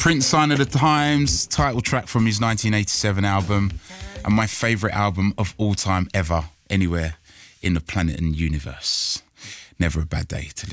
Prince Sign of the Times, title track from his 1987 album, and my favourite album of all time ever, anywhere in the planet and universe. Never a bad day to listen.